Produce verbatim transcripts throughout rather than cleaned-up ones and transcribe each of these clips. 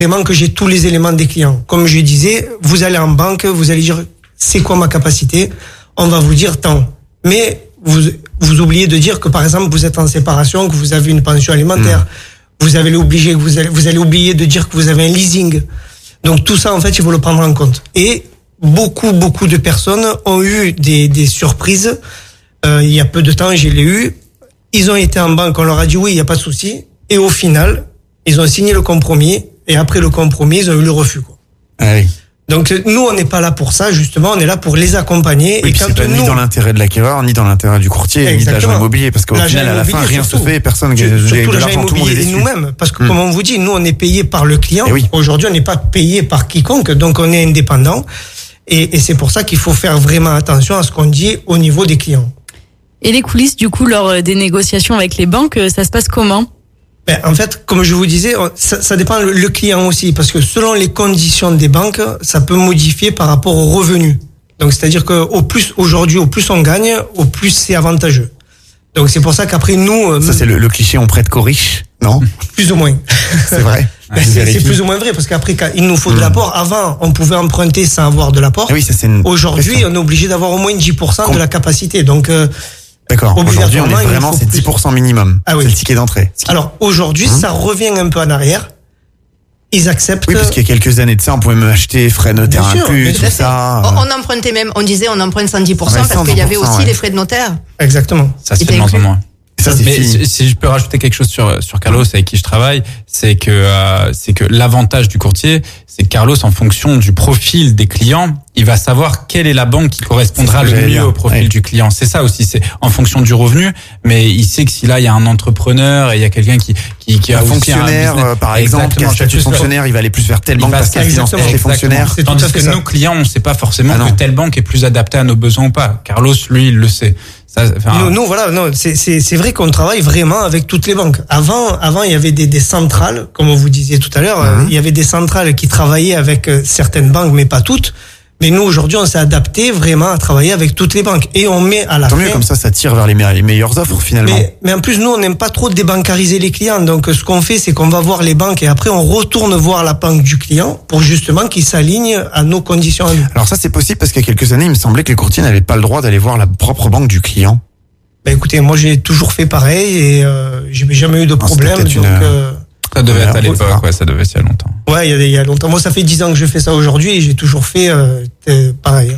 vraiment que j'ai tous les éléments des clients. Comme je disais, vous allez en banque, vous allez dire c'est quoi ma capacité, on va vous dire tant. Mais vous vous oubliez de dire que par exemple vous êtes en séparation, que vous avez une pension alimentaire, mmh. vous avez obligé, vous allez vous allez oublier de dire que vous avez un leasing. Donc tout ça en fait il faut le prendre en compte. Et beaucoup beaucoup de personnes ont eu des des surprises. Euh, il y a peu de temps, je l'ai eu. Ils ont été en banque, on leur a dit oui, il y a pas de souci. Et au final, ils ont signé le compromis. Et après le compromis, ils ont eu le refus, quoi. Ah oui. Donc nous, on n'est pas là pour ça, justement. On est là pour les accompagner. Oui, et puis quand c'est pas nous... ni dans l'intérêt de l'acquéreur, ni dans l'intérêt du courtier, Exactement. ni de l'agent immobilier, parce qu'au l'agent final, à la fin, rien surtout. se fait, personne gagne de l'argent, tout le monde est et déçu. nous-mêmes, parce que hum. comme on vous dit, nous, on est payé par le client. Oui. Aujourd'hui, on n'est pas payé par quiconque, donc on est indépendant. Et, et c'est pour ça qu'il faut faire vraiment attention à ce qu'on dit au niveau des clients. Et les coulisses, du coup, lors des négociations avec les banques, ça se passe comment ? Ben, en fait, comme je vous disais, ça, ça dépend le, le client aussi, parce que selon les conditions des banques, ça peut modifier par rapport aux revenus. Donc, c'est-à-dire que au plus aujourd'hui, au plus on gagne, au plus c'est avantageux. Donc, c'est pour ça qu'après nous, ça c'est le, le cliché, on prête qu'aux riches, non ? Plus ou moins. C'est vrai. Ben, c'est, c'est plus ou moins vrai, parce qu'après, quand il nous faut mmh. de l'apport. Avant, on pouvait emprunter sans avoir de l'apport. Ah oui, ça c'est une Aujourd'hui, question. on est obligé d'avoir au moins dix pour cent Com- de la capacité. Donc, euh, D'accord. Aujourd'hui, on est vraiment, c'est dix pour cent minimum. Ah oui. C'est le ticket d'entrée. Alors, aujourd'hui, mmh. ça revient un peu en arrière. Ils acceptent. Oui, parce qu'il y a quelques années de ça, on pouvait même acheter frais notaires inclus, tout ça. On, on empruntait même, on disait on emprunte cent dix pour cent parce qu'il y avait aussi ouais. les frais de notaire. Exactement. Ça se fait de moins en moins. Ça, c'est Mais fini. si je peux rajouter quelque chose sur sur Carlos avec qui je travaille, c'est que euh, c'est que l'avantage du courtier, c'est que Carlos, en fonction du profil des clients, il va savoir quelle est la banque qui correspondra le mieux dire. au profil ouais. du client. C'est ça aussi, c'est en fonction du revenu, mais il sait que si là il y a un entrepreneur et il y a quelqu'un qui qui, qui a un fonctionnaire, un par exemple, qui a un statut de fonctionnaire, il va aller plus vers telle banque parce qu'elle finance les fonctionnaires. Tandis que nos clients, on ne sait pas forcément ah que telle banque est plus adaptée à nos besoins ou pas. Carlos, lui, il le sait. Ça, nous, nous, voilà, non, c'est, c'est, c'est vrai qu'on travaille vraiment avec toutes les banques. Avant, avant, il y avait des, des centrales, comme vous disiez tout à l'heure, mmh. il y avait des centrales qui travaillaient avec certaines banques, mais pas toutes. Mais nous, aujourd'hui, on s'est adapté vraiment à travailler avec toutes les banques. Et on met à la Tant fin... mieux, comme ça, ça tire vers les, me- les meilleures offres, finalement. Mais, mais en plus, nous, on n'aime pas trop débancariser les clients. Donc, ce qu'on fait, c'est qu'on va voir les banques et après, on retourne voir la banque du client pour justement qu'ils s'alignent à nos conditions à nous. Alors ça, c'est possible parce qu'il y a quelques années, il me semblait que les courtiers n'avaient pas le droit d'aller voir la propre banque du client. Ben, écoutez, moi, j'ai toujours fait pareil et euh, j'ai jamais eu de problème. Non, donc... une... Euh... Ça devait être à l'époque, ouais, ça devait être il y a longtemps. Ouais, il y a, il y a longtemps. Moi, ça fait dix ans que je fais ça aujourd'hui et j'ai toujours fait euh, pareil.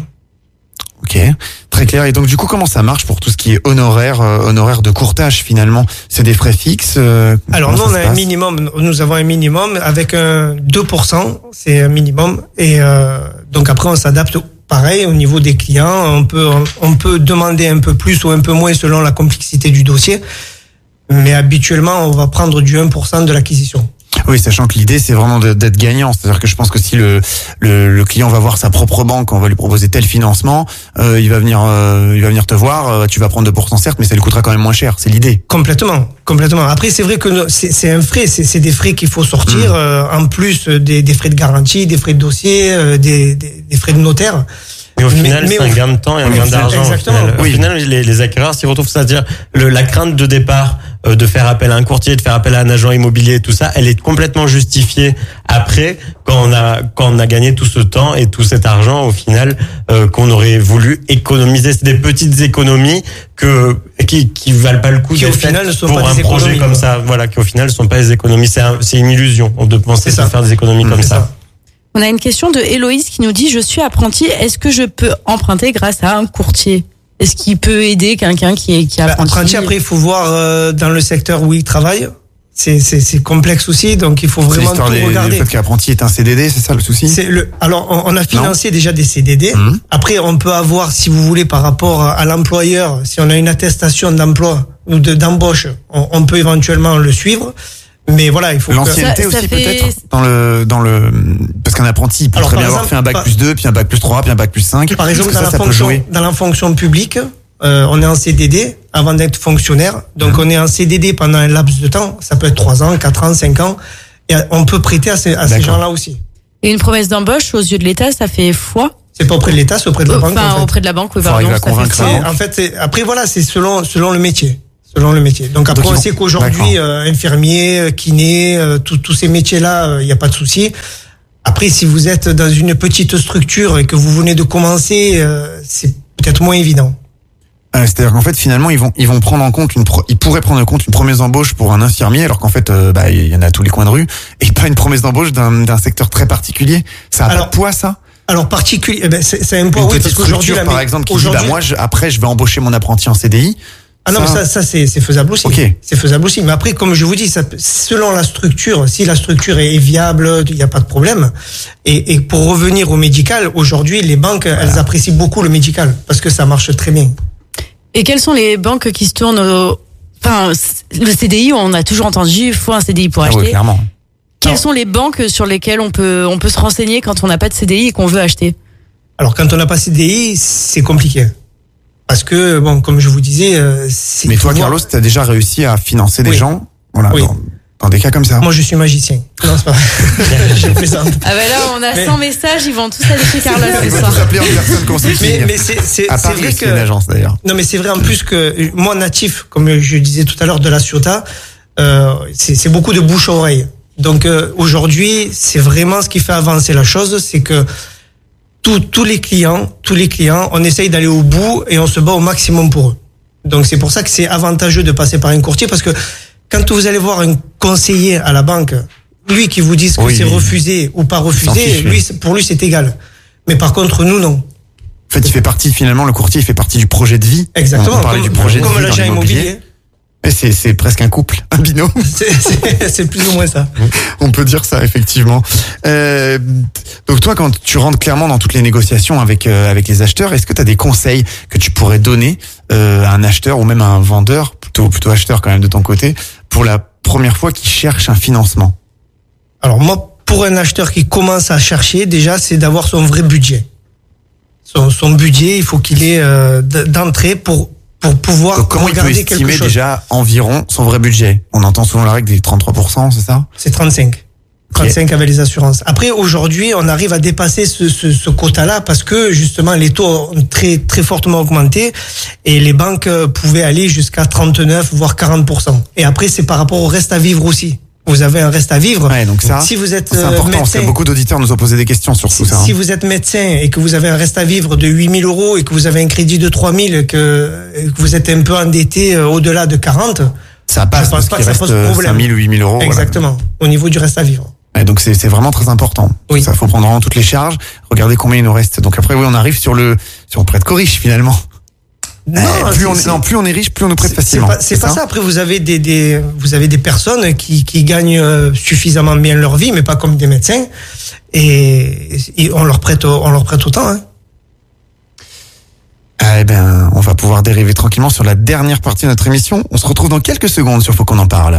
Ok, très clair. Et donc, du coup, comment ça marche pour tout ce qui est honoraire, euh, honoraire de courtage, finalement? C'est des frais fixes euh, Alors, nous, on a un minimum. Nous avons un minimum avec un deux pour cent, c'est un minimum. Et euh, donc, après, on s'adapte pareil au niveau des clients. On peut, on peut demander un peu plus ou un peu moins selon la complexité du dossier. Mais habituellement, on va prendre du un pour cent de l'acquisition. Oui, sachant que l'idée, c'est vraiment de, d'être gagnant. C'est-à-dire que je pense que si le, le, le client va voir sa propre banque, on va lui proposer tel financement, euh, il va venir, euh, il va venir te voir. Euh, tu vas prendre deux pour cent certes, mais ça lui coûtera quand même moins cher. C'est l'idée. Complètement, complètement. Après, c'est vrai que c'est, c'est un frais, c'est, c'est des frais qu'il faut sortir mmh. euh, en plus des, des frais de garantie, des frais de dossier, euh, des, des, des frais de notaire. Mais au final, mais, c'est mais un gain de temps et un gain d'argent. Exactement. Au final, oui. au final les, les acquéreurs s'y retrouvent, c'est-à-dire le, la crainte de départ euh, de faire appel à un courtier, de faire appel à un agent immobilier, tout ça, elle est complètement justifiée après quand on a quand on a gagné tout ce temps et tout cet argent au final euh, qu'on aurait voulu économiser. C'est des petites économies que qui qui valent pas le coup qui, d'être au final, ne sont pour pas un des projet comme ça. Voilà, qui au final ne sont pas des économies. C'est un, c'est une illusion de penser de faire des économies mmh, comme ça. ça. On a une question de Héloïse qui nous dit « Je suis apprenti, est-ce que je peux emprunter grâce à un courtier ?» Est-ce qu'il peut aider quelqu'un qui est, qui est apprenti? Bah, apprenti, après, il faut voir euh, dans le secteur où il travaille. C'est, c'est, c'est complexe aussi, donc il faut vraiment tout des, regarder. Le fait qu'apprenti est un C D D, c'est ça le souci? C'est le, alors, on, on a financé non. déjà des C D D. Mmh. Après, on peut avoir, si vous voulez, par rapport à l'employeur, si on a une attestation d'emploi ou de, d'embauche, on, on peut éventuellement le suivre. Mais voilà, il faut l'ancienneté que... ça, aussi ça fait... peut-être dans le dans le parce qu'un apprenti il peut Alors, très bien exemple, avoir fait un bac par... plus deux, puis un bac plus trois, puis un bac plus cinq. Par exemple, dans, ça, la ça fonction, dans la fonction publique, euh, on est en C D D avant d'être fonctionnaire. Donc mmh. on est en C D D pendant un laps de temps, ça peut être trois ans, quatre ans, cinq ans, et on peut prêter à ces, à ces gens-là aussi. Et une promesse d'embauche aux yeux de l'État, ça fait foi? C'est pas auprès de l'État, c'est auprès de la enfin, banque. Enfin, en fait. auprès de la banque, oui, pardon. Ça c'est, en fait, c'est, après voilà, c'est selon selon le métier. Selon le métier. Donc après, Donc, on sait qu'aujourd'hui, euh, infirmier, kiné, euh, tous tous ces métiers-là, il euh, n'y a pas de souci. Après, si vous êtes dans une petite structure et que vous venez de commencer, euh, c'est peut-être moins évident. Euh, c'est-à-dire qu'en fait, finalement, ils vont ils vont prendre en compte une pro- ils pourraient prendre en compte une promesse d'embauche pour un infirmier, alors qu'en fait, euh, bah il y en a à tous les coins de rue, et pas une promesse d'embauche d'un d'un secteur très particulier. Ça a Alors, pas de poids, ça. Alors particulier, eh ben c'est, c'est un poids. Une Oui, petite parce qu'aujourd'hui, structure, la, par exemple, qui dit aujourd'hui, bah moi, je, après, je vais embaucher mon apprenti en C D I. Ah non, ça, mais ça, ça c'est, c'est faisable aussi. Okay. C'est faisable aussi. Mais après, comme je vous dis, ça, selon la structure, si la structure est viable, il n'y a pas de problème. Et, et pour revenir au médical, aujourd'hui, les banques, voilà. elles apprécient beaucoup le médical parce que ça marche très bien. Et quelles sont les banques qui se tournent au... Enfin, le C D I, on a toujours entendu, il faut un C D I pour ah acheter. Oui, clairement. Quelles Alors, sont les banques sur lesquelles on peut, on peut se renseigner quand on n'a pas de C D I et qu'on veut acheter? Alors, quand on n'a pas C D I, c'est compliqué. Parce que, bon, comme je vous disais, c'est... Mais toi, Carlos, tu as déjà réussi à financer des oui. gens, voilà, oui. dans, dans des cas comme ça. Moi, je suis magicien. Non, c'est pas vrai. Je plaisante. Ah ben là, on a mais... cent messages, ils vont tous aller chez Carlos ce Ils vont soir. tous appeler en personne consulting. Mais, mais c'est, c'est, à c'est Paris, vrai c'est que... une agence, d'ailleurs. Non, mais c'est vrai en plus que moi, natif, comme je disais tout à l'heure, de la Ciotat, euh, c'est, c'est beaucoup de bouche à oreille. Donc euh, aujourd'hui, c'est vraiment ce qui fait avancer la chose, c'est que tous tous les clients, tous les clients, on essaye d'aller au bout et on se bat au maximum pour eux. Donc c'est pour ça que c'est avantageux de passer par un courtier, parce que quand vous allez voir un conseiller à la banque, lui qui vous dise que oui, c'est oui. refusé ou pas refusé, fiche, lui pour lui c'est égal. Mais par contre nous non. En fait, il fait partie, finalement, le courtier, il fait partie du projet de vie. Exactement. On parlait Comme, du projet de comme vie dans l'agent l'immobilier. immobilier. Et c'est, c'est presque un couple, un binôme. C'est, c'est, c'est plus ou moins ça. On peut dire ça, effectivement. Euh, donc toi, quand tu rentres clairement dans toutes les négociations avec euh, avec les acheteurs, est-ce que tu as des conseils que tu pourrais donner euh, à un acheteur ou même à un vendeur, plutôt plutôt acheteur quand même de ton côté, pour la première fois qui cherche un financement? Alors moi, pour un acheteur qui commence à chercher, déjà, c'est d'avoir son vrai budget. Son, son budget, il faut qu'il ait euh, d'entrée pour pour pouvoir Donc, comment il peut regarder quelque estimer chose. déjà environ son vrai budget? On entend souvent la règle des trente-trois pour cent, c'est ça? C'est trente-cinq. trente-cinq okay. Avec les assurances. Après, aujourd'hui, on arrive à dépasser ce, ce, ce quota-là parce que justement, les taux ont très très fortement augmenté et les banques pouvaient aller jusqu'à trente-neuf voire quarante pour cent. Et après, c'est par rapport au reste à vivre aussi. Vous avez un reste à vivre. Ouais, donc ça, si vous êtes c'est important médecin, parce que beaucoup d'auditeurs nous ont posé des questions sur si, tout ça. Si hein. vous êtes médecin et que vous avez un reste à vivre de huit mille euros et que vous avez un crédit de trois mille et que, et que vous êtes un peu endetté au-delà de quarante, ça passe parce qu'il reste cinq mille ou huit mille euros. Exactement. Voilà. Au niveau du reste à vivre. Et donc c'est c'est vraiment très important. Oui. Ça faut prendre en toutes les charges, regarder combien il nous reste. Donc après oui, on arrive sur le sur le prêt de riche finalement. Non, euh, plus on est, non, plus on est riche, plus on nous prête c'est, facilement. C'est pas, c'est c'est pas ça? ça. Après, vous avez des, des, vous avez des personnes qui, qui gagnent suffisamment bien leur vie, mais pas comme des médecins, et, et on leur prête, on leur prête autant. Hein. Ah, eh ben, on va pouvoir dériver tranquillement sur la dernière partie de notre émission. On se retrouve dans quelques secondes sur Faut qu'on en parle.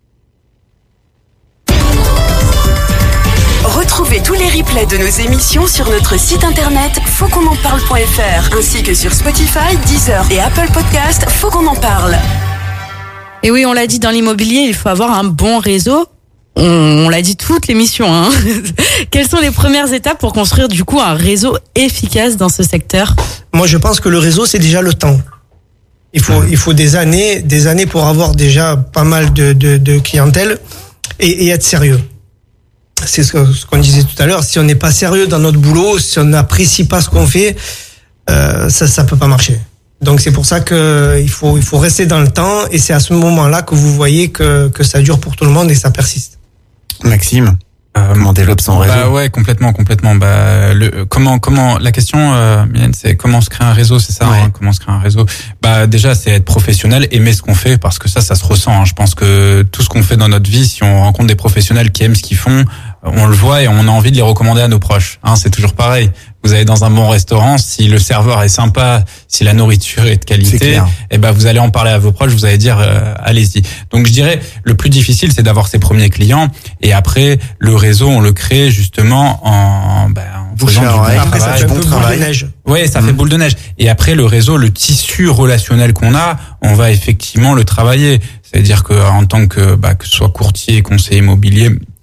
Retrouvez tous les replays de nos émissions sur notre site internet faut qu'on en parle point f r ainsi que sur Spotify, Deezer et Apple Podcast. Faut qu'on en parle. Et oui, on l'a dit, dans l'immobilier, il faut avoir un bon réseau. On, on l'a dit toute l'émission. Hein. Quelles sont les premières étapes pour construire du coup un réseau efficace dans ce secteur? Moi, je pense que le réseau, c'est déjà le temps. Il faut, il faut des années, des années pour avoir déjà pas mal de, de, de clientèle et, et être sérieux. C'est ce qu'on disait tout à l'heure. Si on n'est pas sérieux dans notre boulot, si on n'apprécie pas ce qu'on fait, euh, ça, ça peut pas marcher. Donc c'est pour ça que il faut, il faut rester dans le temps, et c'est à ce moment-là que vous voyez que que ça dure pour tout le monde et ça persiste. Maxime, euh, comment on développe son réseau? Bah ouais, complètement, complètement. Bah le comment comment la question, euh, Mylène, c'est comment se créer un réseau, c'est ça? Ouais. Hein, comment se créer un réseau? Bah déjà, c'est être professionnel, aimer ce qu'on fait, parce que ça, ça se ressent. Hein. Je pense que tout ce qu'on fait dans notre vie, si on rencontre des professionnels qui aiment ce qu'ils font, on le voit et on a envie de les recommander à nos proches. Hein, c'est toujours pareil. Vous allez dans un bon restaurant, si le serveur est sympa, si la nourriture est de qualité, eh ben vous allez en parler à vos proches, vous allez dire euh, allez-y. Donc je dirais le plus difficile, c'est d'avoir ses premiers clients, et après le réseau, on le crée justement en, ben, en faisant du bon après, travail. ça fait bon un peu travail. boule de neige. Ouais, ça Mmh. fait boule de neige. Et après le réseau, le tissu relationnel qu'on a, on va effectivement le travailler. C'est-à-dire que en tant que bah, que ce soit courtier, conseiller immobilier,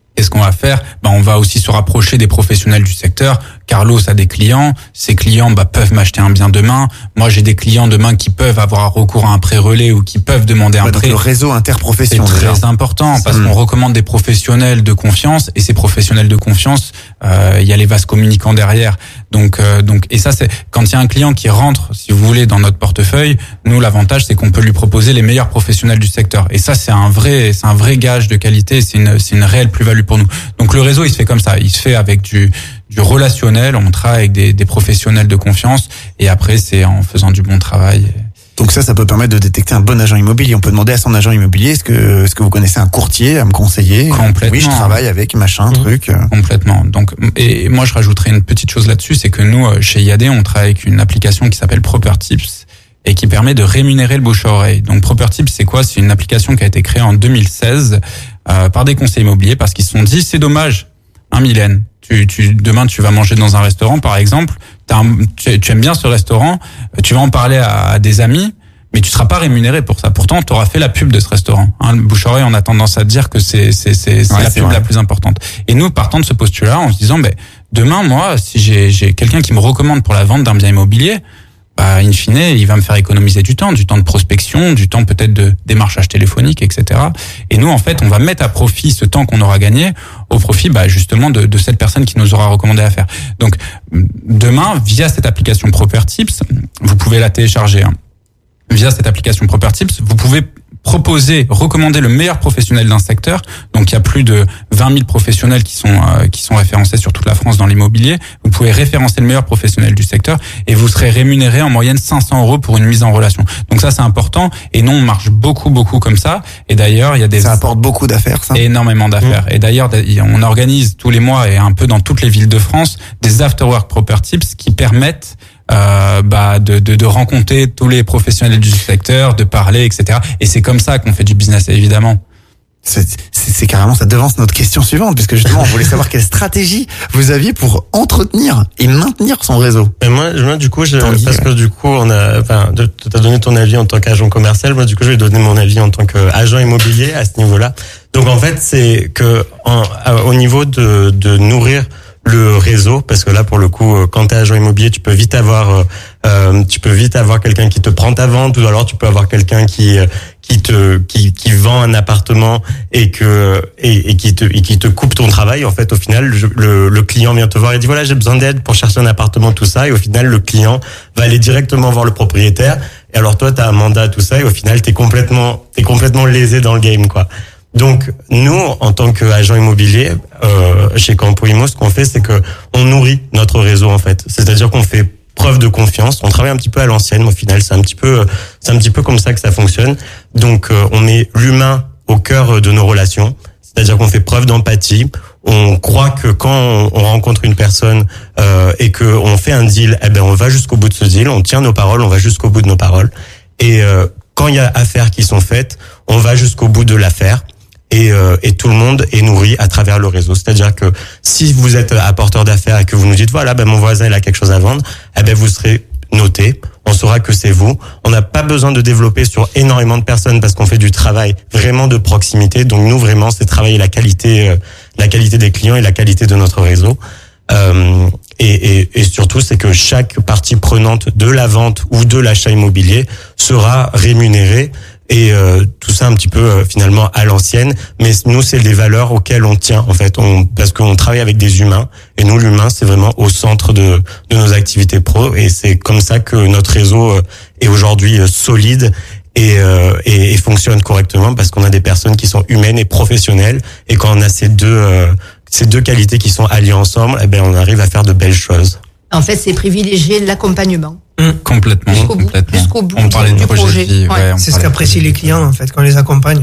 Qu'est-ce qu'on va faire? Bah, on va aussi se rapprocher des professionnels du secteur. Carlos a des clients. Ces clients, bah, peuvent m'acheter un bien demain. Moi, j'ai des clients demain qui peuvent avoir recours à un prêt relais ou qui peuvent demander un ouais, prêt. Donc le réseau interprofession. C'est très déjà. important parce mmh. qu'on recommande des professionnels de confiance et ces professionnels de confiance, euh, il y a les vases communicants derrière. Donc, euh, donc, et ça, c'est quand il y a un client qui rentre, si vous voulez, dans notre portefeuille. Nous, l'avantage, c'est qu'on peut lui proposer les meilleurs professionnels du secteur. Et ça, c'est un vrai, c'est un vrai gage de qualité. C'est une, c'est une réelle plus-value pour nous. Donc le réseau, il se fait comme ça. Il se fait avec du, du relationnel. On travaille avec des, des professionnels de confiance. Et après, c'est en faisant du bon travail. Donc ça, ça peut permettre de détecter un bon agent immobilier. On peut demander à son agent immobilier, est-ce que, est-ce que vous connaissez un courtier à me conseiller? Complètement. Oui, je travaille avec machin, mmh. truc. Complètement. Donc, et moi, je rajouterais une petite chose là-dessus, c'est que nous, chez I A D, on travaille avec une application qui s'appelle ProperTips et qui permet de rémunérer le bouche à oreille. Donc, ProperTips, c'est quoi? C'est une application qui a été créée en deux mille seize euh, par des conseillers immobiliers parce qu'ils se sont dit, c'est dommage, hein, Mylène, tu, tu, demain, tu vas manger dans un restaurant, par exemple, t'as un, tu, tu aimes bien ce restaurant, tu vas en parler à, à des amis, mais tu seras pas rémunéré pour ça. Pourtant, tu auras fait la pub de ce restaurant. Hein, le bouche-oreille, on a tendance à dire que c'est c'est c'est, c'est ouais, la c'est pub vrai. la plus importante. Et nous, partant de ce postulat, en se disant, ben demain, moi, si j'ai j'ai quelqu'un qui me recommande pour la vente d'un bien immobilier, bah in fine, il va me faire économiser du temps, du temps de prospection, du temps peut-être de démarchage téléphonique, et cetera. Et nous, en fait, on va mettre à profit ce temps qu'on aura gagné au profit, bah justement de de cette personne qui nous aura recommandé à faire. Donc demain, via cette application ProperTips, vous pouvez la télécharger. Hein. Via cette application ProperTips, vous pouvez proposer, recommander le meilleur professionnel d'un secteur. Donc il y a plus de vingt mille professionnels qui sont euh, qui sont référencés sur toute la France dans l'immobilier. Vous pouvez référencer le meilleur professionnel du secteur et vous serez rémunéré en moyenne cinq cents euros pour une mise en relation. Donc ça c'est important et nous on marche beaucoup beaucoup comme ça. Et d'ailleurs il y a des ça apporte beaucoup d'affaires, ça. Énormément d'affaires. Mmh. Et d'ailleurs on organise tous les mois et un peu dans toutes les villes de France des afterwork ProperTips qui permettent Euh, bah de, de de rencontrer tous les professionnels du secteur, de parler, et cetera. Et c'est comme ça qu'on fait du business, évidemment. C'est, c'est, c'est carrément, ça devance notre question suivante, puisque justement, on voulait savoir quelle stratégie vous aviez pour entretenir et maintenir son réseau. Et moi, moi, du coup, je, parce que du coup, on a, enfin, tu as donné ton avis en tant qu'agent commercial. Moi, du coup, je vais donner mon avis en tant qu'agent immobilier à ce niveau-là. Donc, en fait, c'est que en, au niveau de, de nourrir le réseau, parce que là pour le coup quand t'es agent immobilier tu peux vite avoir euh, tu peux vite avoir quelqu'un qui te prend ta vente ou alors tu peux avoir quelqu'un qui qui te qui qui vend un appartement et que et, et qui te et qui te coupe ton travail. En fait au final le le client vient te voir et dit voilà j'ai besoin d'aide pour chercher un appartement, tout ça, et au final le client va aller directement voir le propriétaire et alors toi t'as un mandat, tout ça, et au final t'es complètement t'es complètement lésé dans le game quoi. Donc nous, en tant qu'agent immobilier, euh, chez Campo Immo, ce qu'on fait, c'est que on nourrit notre réseau en fait. C'est-à-dire qu'on fait preuve de confiance. On travaille un petit peu à l'ancienne, au final, c'est un petit peu, c'est un petit peu comme ça que ça fonctionne. Donc euh, on met l'humain au cœur de nos relations. C'est-à-dire qu'on fait preuve d'empathie. On croit que quand on rencontre une personne euh, et que on fait un deal, eh ben on va jusqu'au bout de ce deal. On tient nos paroles, on va jusqu'au bout de nos paroles. Et euh, quand il y a affaires qui sont faites, on va jusqu'au bout de l'affaire. Et, euh, et tout le monde est nourri à travers le réseau. C'est-à-dire que si vous êtes apporteur d'affaires et que vous nous dites voilà, ben mon voisin il a quelque chose à vendre, eh ben vous serez noté. On saura que c'est vous. On n'a pas besoin de développer sur énormément de personnes parce qu'on fait du travail vraiment de proximité. Donc nous vraiment, c'est travailler la qualité, euh, la qualité des clients et la qualité de notre réseau. Euh, et, et, et surtout, c'est que chaque partie prenante de la vente ou de l'achat immobilier sera rémunérée. Et euh, tout ça un petit peu euh, finalement à l'ancienne, mais nous c'est des valeurs auxquelles on tient en fait, on, parce qu'on travaille avec des humains et nous l'humain c'est vraiment au centre de de nos activités pro et c'est comme ça que notre réseau euh, est aujourd'hui euh, solide et, euh, et et fonctionne correctement parce qu'on a des personnes qui sont humaines et professionnelles et quand on a ces deux euh, ces deux qualités qui sont alliées ensemble, eh ben on arrive à faire de belles choses. En fait, c'est privilégier l'accompagnement. Mmh. Complètement, jusqu'au bout, complètement. Jusqu'au bout on parlait du de projet. projet. De vie, ouais. ouais, c'est ce qu'apprécient les clients en fait quand on les accompagne.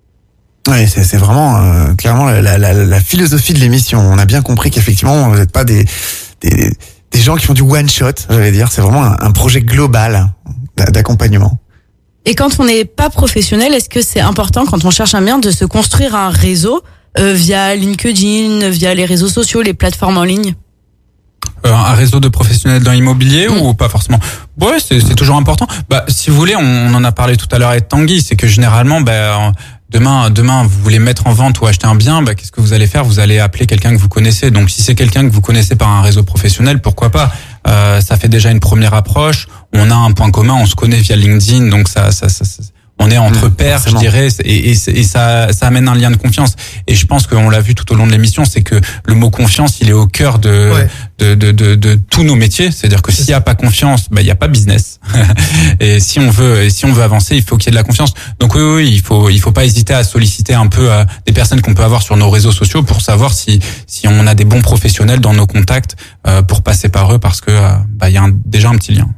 Oui, c'est, c'est vraiment euh, clairement la, la, la philosophie de l'émission. On a bien compris qu'effectivement vous n'êtes pas des, des des gens qui font du one shot, j'allais dire. C'est vraiment un, un projet global d'accompagnement. Et quand on n'est pas professionnel, est-ce que c'est important quand on cherche un bien de se construire un réseau euh, via LinkedIn, via les réseaux sociaux, les plateformes en ligne? Euh, un réseau de professionnels dans l'immobilier mmh. ou pas forcément? Ouais, c'est, c'est toujours important. Bah, si vous voulez, on, on en a parlé tout à l'heure avec Tanguy, c'est que généralement, bah, demain, demain, vous voulez mettre en vente ou acheter un bien, bah, qu'est-ce que vous allez faire? Vous allez appeler quelqu'un que vous connaissez. Donc, si c'est quelqu'un que vous connaissez par un réseau professionnel, pourquoi pas? Euh, ça fait déjà une première approche. On a un point commun, on se connaît via LinkedIn, donc ça, ça, ça, ça on est entre mmh, pairs, forcément. Je dirais, et, et, et ça, ça amène un lien de confiance. Et je pense qu'on l'a vu tout au long de l'émission, c'est que le mot confiance, il est au cœur de ouais. de, de, de, de tous nos métiers. C'est-à-dire que s'il y a pas confiance, bah il y a pas business. Et si on veut, et si on veut avancer, il faut qu'il y ait de la confiance. Donc oui, oui, il faut, il faut pas hésiter à solliciter un peu euh, des personnes qu'on peut avoir sur nos réseaux sociaux pour savoir si, si on a des bons professionnels dans nos contacts euh, pour passer par eux, parce que euh, bah il y a un, déjà un petit lien.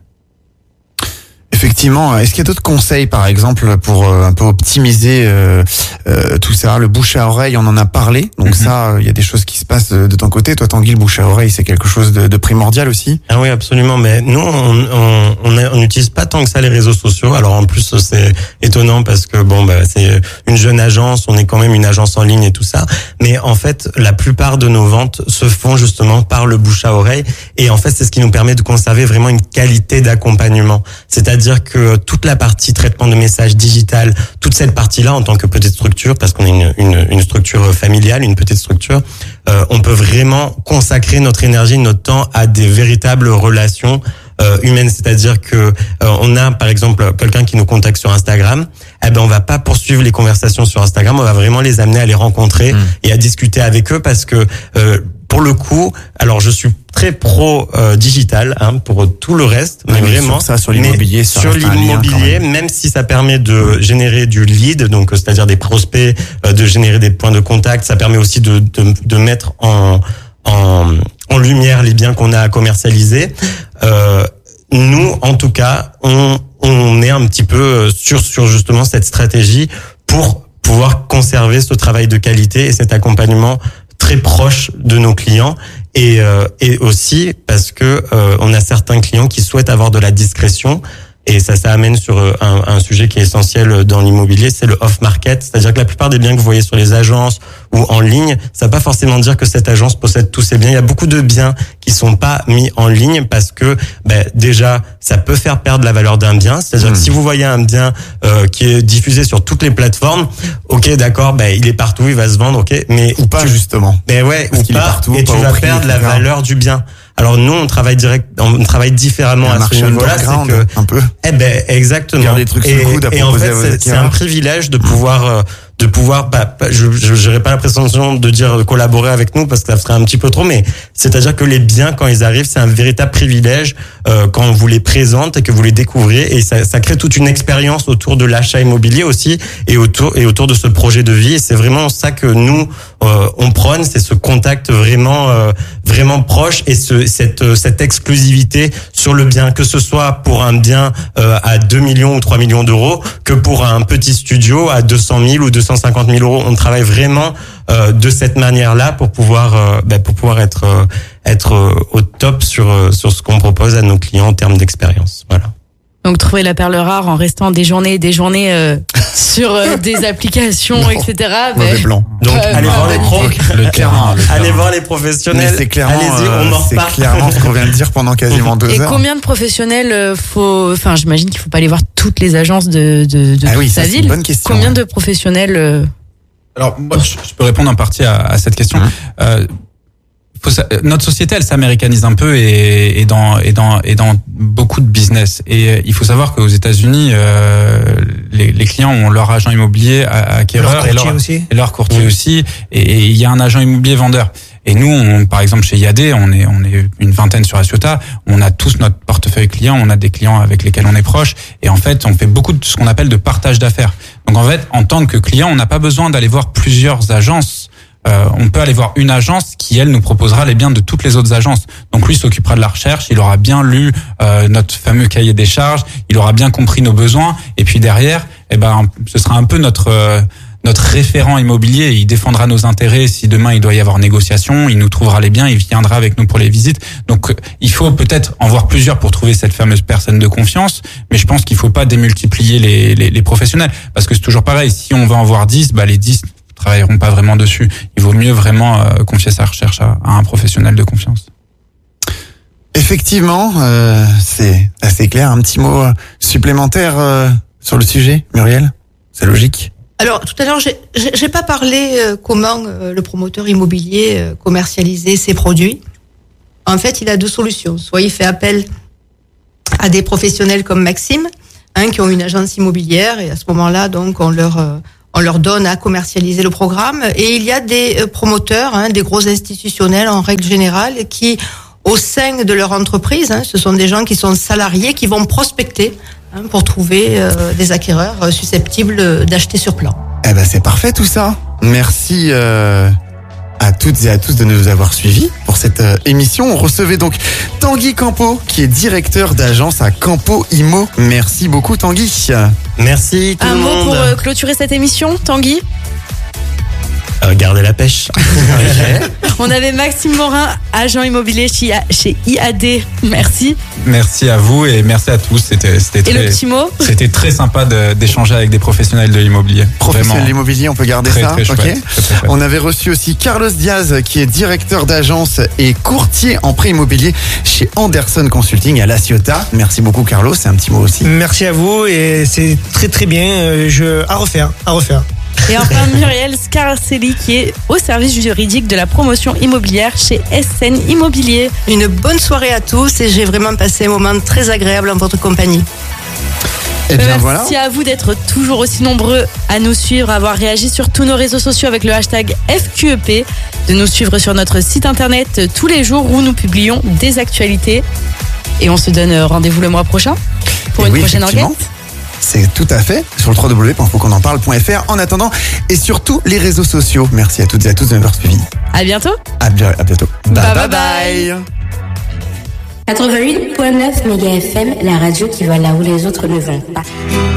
Effectivement, est-ce qu'il y a d'autres conseils, par exemple, pour euh, un peu optimiser euh, euh, tout ça? Le bouche à oreille, on en a parlé, donc mm-hmm. ça, il y a des choses qui se passent de ton côté. Toi, Tanguy, le bouche à oreille, c'est quelque chose de, de primordial aussi. Ah oui, absolument. Mais nous, on on n'utilise pas tant que ça les réseaux sociaux. Alors en plus, c'est étonnant parce que bon, bah c'est une jeune agence, on est quand même une agence en ligne et tout ça. Mais en fait, la plupart de nos ventes se font justement par le bouche à oreille. Et en fait, c'est ce qui nous permet de conserver vraiment une qualité d'accompagnement. C'est-à-dire dire que toute la partie traitement de messages digital, toute cette partie-là en tant que petite structure, parce qu'on est une, une, une structure familiale, une petite structure, euh, on peut vraiment consacrer notre énergie, notre temps à des véritables relations euh, humaines. C'est-à-dire que euh, on a par exemple quelqu'un qui nous contacte sur Instagram, eh ben on va pas poursuivre les conversations sur Instagram, on va vraiment les amener à les rencontrer mmh. et à discuter avec eux, parce que euh, pour le coup, alors je suis très pro euh, digital hein, pour tout le reste, mais oui, vraiment sur ça, sur l'immobilier, sur, sur l'immobilier, même. même si ça permet de générer du lead, donc c'est-à-dire des prospects, euh, de générer des points de contact, ça permet aussi de de, de mettre en en en lumière les biens qu'on a à commercialiser. Euh, nous, en tout cas, on on est un petit peu sur sur justement cette stratégie pour pouvoir conserver ce travail de qualité et cet accompagnement très proche de nos clients, et euh, et aussi parce que euh, on a certains clients qui souhaitent avoir de la discrétion, et ça ça amène sur un, un sujet qui est essentiel dans l'immobilier, c'est le off-market, c'est-à-dire que la plupart des biens que vous voyez sur les agences ou en ligne, ça ne veut pas forcément dire que cette agence possède tous ces biens. Il y a beaucoup de biens qui sont pas mis en ligne parce que ben, déjà ça peut faire perdre la valeur d'un bien, c'est-à-dire mmh. que si vous voyez un bien euh, qui est diffusé sur toutes les plateformes, ok d'accord, ben il est partout, il va se vendre, ok, mais ou pas tu, justement. Ben ouais, parce ou pas, partout, et pas tu vas prix, perdre la valeur du bien. Alors nous, on travaille direct, on travaille différemment à ce niveau-là, c'est que un peu. Eh ben exactement. Garder des trucs sous le coude à et en fait, à c'est, c'est un privilège de pouvoir euh, de pouvoir bah, je je n'aurais pas la prétention de dire collaborer avec nous parce que ça serait un petit peu trop, mais c'est-à-dire que les biens quand ils arrivent, c'est un véritable privilège euh, quand on vous les présente et que vous les découvrez, et ça ça crée toute une expérience autour de l'achat immobilier aussi, et autour et autour de ce projet de vie, et c'est vraiment ça que nous euh, on prône, c'est ce contact vraiment euh, vraiment proche, et ce cette cette exclusivité sur le bien, que ce soit pour un bien euh, à deux millions ou trois millions d'euros, que pour un petit studio à deux cent mille ou deux cent cinquante mille euros. On travaille vraiment euh, de cette manière-là pour pouvoir euh, bah, pour pouvoir être euh, être euh, au top sur euh, sur ce qu'on propose à nos clients en termes d'expérience. Voilà. Donc trouver la perle rare en restant des journées et des journées euh, sur euh, des applications, non, et cetera. Mauvais blanc. Donc euh, allez voir les pros, le terrain, le allez voir les professionnels. Mais c'est clairement, allez-y, on en c'est reparle. clairement ce qu'on vient de dire pendant quasiment deux et heures. Et combien de professionnels euh, faut, enfin j'imagine qu'il faut pas aller voir toutes les agences de de, de ah oui, sa ça, ville. C'est une bonne question. Combien ouais. de professionnels euh... Alors moi, je, je peux répondre en partie à, à cette question. Mmh. Euh, Faut, notre société, elle s'américanise un peu, et, et dans et dans et dans beaucoup de business. Et il faut savoir qu'aux États-Unis, euh, les, les clients ont leur agent immobilier acquéreur et leur, aussi. et leur courtier mmh. aussi. Et il y a un agent immobilier vendeur. Et nous, on, par exemple, chez I A D, on est on est une vingtaine sur Assiota. On a tous notre portefeuille client. On a des clients avec lesquels on est proche. Et en fait, on fait beaucoup de ce qu'on appelle de partage d'affaires. Donc en fait, en tant que client, on n'a pas besoin d'aller voir plusieurs agences. Euh, on peut aller voir une agence qui, elle, nous proposera les biens de toutes les autres agences. Donc lui s'occupera de la recherche, il aura bien lu euh, notre fameux cahier des charges, il aura bien compris nos besoins, et puis derrière, eh ben, ce sera un peu notre euh, notre référent immobilier. Il défendra nos intérêts si demain il doit y avoir négociation, il nous trouvera les biens, il viendra avec nous pour les visites. Donc il faut peut-être en voir plusieurs pour trouver cette fameuse personne de confiance, mais je pense qu'il faut pas démultiplier les, les, les professionnels, parce que c'est toujours pareil, si on va en voir dix, bah les dix travailleront pas vraiment dessus. Il vaut mieux vraiment euh, confier sa recherche à, à un professionnel de confiance. Effectivement, euh, c'est assez clair. Un petit mot supplémentaire euh, sur le sujet, Muriel? C'est logique? Alors, tout à l'heure, j'ai, j'ai, j'ai pas parlé euh, comment euh, le promoteur immobilier euh, commercialisait ses produits. En fait, il a deux solutions. Soit il fait appel à des professionnels comme Maxime, hein, qui ont une agence immobilière, et à ce moment-là, donc, on leur euh, on leur donne à commercialiser le programme. Et il y a des euh, promoteurs, hein, des gros institutionnels en règle générale, qui, au sein de leur entreprise, hein, ce sont des gens qui sont salariés, qui vont prospecter, hein, pour trouver euh, des acquéreurs euh, susceptibles d'acheter sur plan. Eh ben c'est parfait tout ça. Merci euh, à toutes et à tous de nous avoir suivis pour cette euh, émission. On recevait donc Tanguy Campo, qui est directeur d'agence à Campo Immo. Merci beaucoup Tanguy. Merci tout Un le mot monde. pour euh, clôturer cette émission, Tanguy? Euh, gardez la pêche. On avait Maxime Morin, agent immobilier chez chez I A D. Merci. Merci à vous et merci à tous. C'était, c'était Et très, le petit mot? c'était très sympa de, d'échanger avec des professionnels de l'immobilier. Professionnel de Vraiment. l'immobilier, on peut garder Très, ça. très chouette, ok. très, très chouette. On avait reçu aussi Carlos Diaz, qui est directeur d'agence et courtier en prêt immobilier chez Anderson Consulting à La Ciotat. Merci beaucoup Carlos, c'est un petit mot aussi. Merci à vous et c'est très très bien. euh, Je à refaire, à refaire. Et enfin Muriel Scarcelli, qui est au service juridique de la promotion immobilière chez S N Immobilier. Une bonne soirée à tous et j'ai vraiment passé un moment très agréable en votre compagnie. Et bien Merci voilà. à vous d'être toujours aussi nombreux à nous suivre, à avoir réagi sur tous nos réseaux sociaux avec le hashtag F Q E P, de nous suivre sur notre site internet tous les jours où nous publions des actualités. Et on se donne rendez-vous le mois prochain pour Et une oui, prochaine effectivement. enquête. C'est tout à fait sur le w w w point faut qu'on en parle point f r. En attendant, et sur tous les réseaux sociaux. Merci à toutes et à tous de m'avoir suivi. À bientôt. À, bien- à bientôt. Bye, bye. bye, bye. quatre-vingt-huit virgule neuf méga F M, la radio qui va là où les autres ne vont pas.